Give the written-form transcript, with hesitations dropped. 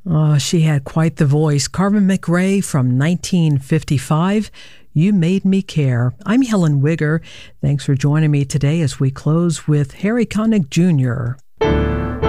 Oh, she had quite the voice. Carmen McRae from 1955. You Made Me Care. I'm Helen Wigger. Thanks for joining me today as we close with Harry Connick Jr.